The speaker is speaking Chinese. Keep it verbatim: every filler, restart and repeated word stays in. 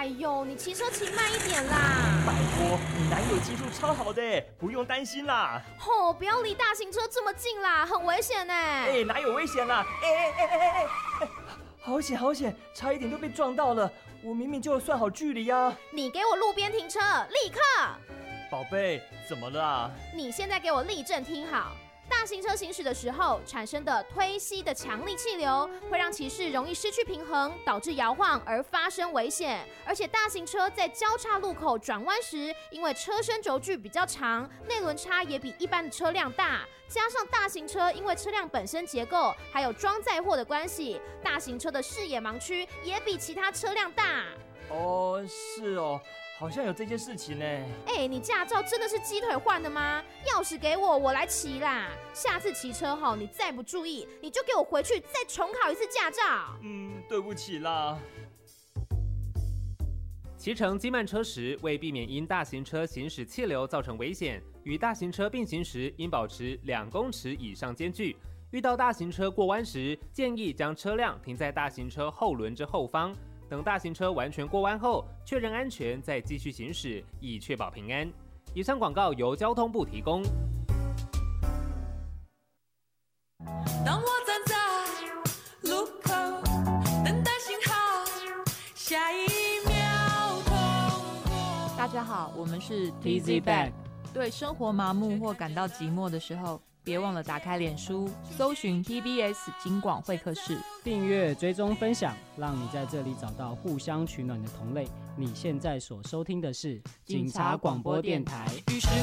哎呦，你骑车骑慢一点啦！ 拜托，你男友技术超好的，不用担心啦。 吼、哦，不要离大型车这么近啦，很危险呢。 哎，哪有危险啦？哎哎哎哎哎哎！好险好险，差一点就被撞到了。我明明就有算好距离啊。 你给我路边停车，立刻！ 宝贝，怎么了啊？ 你现在给我立正听好。大型车行驶的时候产生的推吸的强力气流，会让骑士容易失去平衡，导致摇晃而发生危险。而且大型车在交叉路口转弯时，因为车身轴距比较长，内轮差也比一般的车辆大，加上大型车因为车辆本身结构还有装载货的关系，大型车的视野盲区也比其他车辆大。 哦，是哦。好像有这件事情呢。 哎，你驾照真的是鸡腿换的吗？钥匙给我，我来骑啦。下次骑车吼，你再不注意，你就给我回去再重考一次驾照。 嗯，对不起啦。 骑乘机慢车时，为避免因大型车行驶气流造成危险，与大型车并行时应保持两公尺以上间距。遇到大型车过弯时，建议将车辆停在大型车后轮之后方。等大型车完全过弯后，确认安全，再继续行驶，以确保平安。以上广告由交通部提供。 当我站在路口，等待信号，下一秒通过。 大家好，我们是 T Z Bag。 对生活麻木或感到寂寞的时候，别忘了打开脸书，搜寻 T B S 警广会客室， 订阅、追踪、分享，让你在这里找到互相取暖的同类。你现在所收听的是警察广播电台。 于是